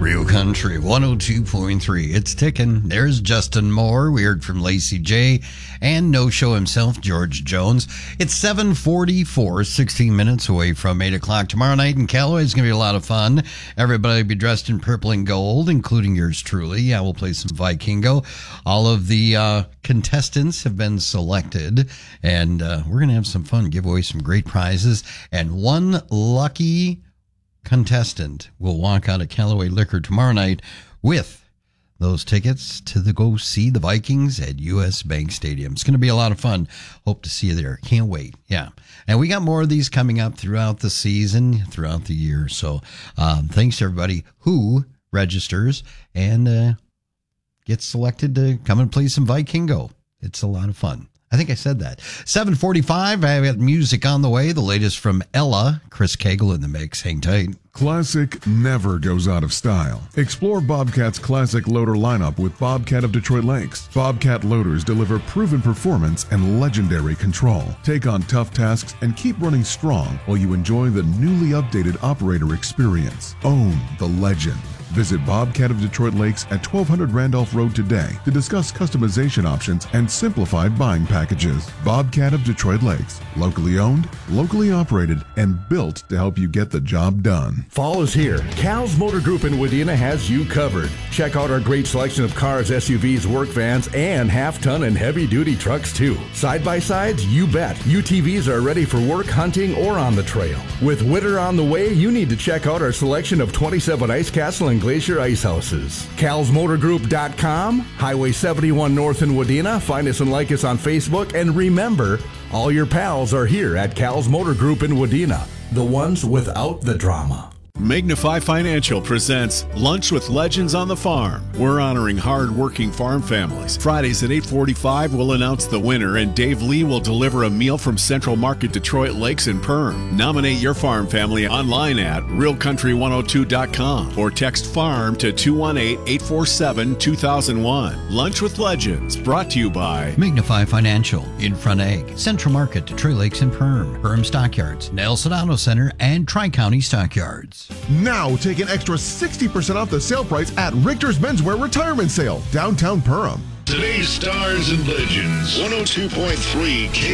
Real Country 102.3. It's ticking. There's Justin Moore. We heard from Lacey J. and No Show himself, George Jones. It's 7:44, 16 minutes away from 8 o'clock. Tomorrow night in Callaway is going to be a lot of fun. Everybody will be dressed in purple and gold, including yours truly. Yeah, we'll play some Vikingo. All of the contestants have been selected, and we're going to have some fun, give away some great prizes, and one lucky contestant will walk out of Callaway Liquor tomorrow night with those tickets to go see the Vikings at U.S. Bank Stadium. It's going to be a lot of fun. Hope to see you there. Can't wait. Yeah. And we got more of these coming up throughout the season, throughout the year. So thanks to everybody who registers and gets selected to come and play some Vikingo. It's a lot of fun. I think I said that. 7:45, I've got music on the way. The latest from Ella. Chris Cagle in the mix. Hang tight. Classic never goes out of style. Explore Bobcat's classic loader lineup with Bobcat of Detroit Lakes. Bobcat loaders deliver proven performance and legendary control. Take on tough tasks and keep running strong while you enjoy the newly updated operator experience. Own the legend. Visit Bobcat of Detroit Lakes at 1200 Randolph Road today to discuss customization options and simplified buying packages. Bobcat of Detroit Lakes. Locally owned, locally operated, and built to help you get the job done. Fall is here. Cal's Motor Group in Wadena has you covered. Check out our great selection of cars, SUVs, work vans, and half-ton and heavy-duty trucks, too. Side-by-sides, you bet. UTVs are ready for work, hunting, or on the trail. With winter on the way, you need to check out our selection of 27 Ice Castle and Glacier Ice Houses. CalsMotorGroup.com, Highway 71 North in Wadena. Find us and like us on Facebook. And remember, all your pals are here at Cal's Motor Group in Wadena. The ones without the drama. Magnify Financial presents Lunch with Legends on the Farm. We're honoring hard-working farm families. Fridays at 8:45, we'll announce the winner, and Dave Lee will deliver a meal from Central Market Detroit Lakes and Perm. Nominate your farm family online at realcountry102.com or text FARM to 218-847-2001. Lunch with Legends, brought to you by Magnify Financial, Infront Ag, Central Market, Detroit Lakes and Perm Stockyards, Nelson Auto Center, and Tri-County Stockyards. Now take an extra 60% off the sale price at Richter's Menswear Retirement Sale, downtown Perham. Today's Stars and Legends, 102.3 K.